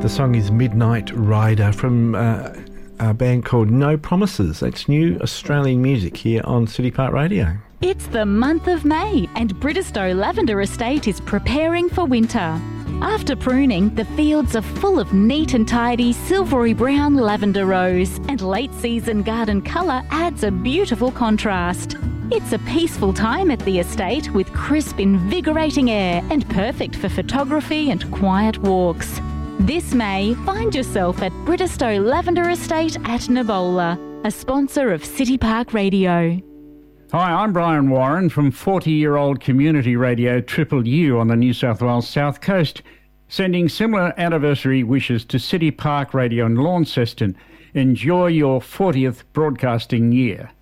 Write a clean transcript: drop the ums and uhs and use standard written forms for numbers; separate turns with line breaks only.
The song is Midnight Rider from a band called No Promises. That's new Australian music here on City Park Radio.
It's the month of May and Bridestow Lavender Estate is preparing for winter. After pruning, the fields are full of neat and tidy silvery brown lavender rows, and late season garden colour adds a beautiful contrast. It's a peaceful time at the estate with crisp, invigorating air and perfect for photography and quiet walks. This May, find yourself at Bridestow Lavender Estate at Nabola, a sponsor of City Park Radio.
Hi, I'm Brian Warren from 40-year-old community radio Triple U on the New South Wales South Coast, sending similar anniversary wishes to City Park Radio in Launceston. Enjoy your 40th broadcasting year.